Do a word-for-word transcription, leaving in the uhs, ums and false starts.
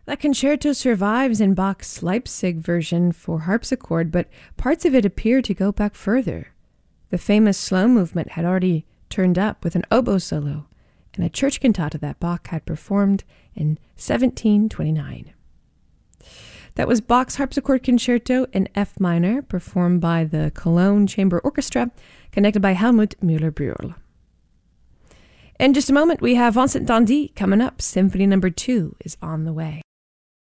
That concerto survives in Bach's Leipzig version for harpsichord, but parts of it appear to go back further. The famous slow movement had already turned up with an oboe solo and a church cantata that Bach had performed in seventeen twenty-nine. That was Bach's Harpsichord Concerto in F minor, performed by the Cologne Chamber Orchestra, conducted by Helmut Müller-Brühl. In just a moment, we have Vincent d'Indy coming up. Symphony number two is on the way.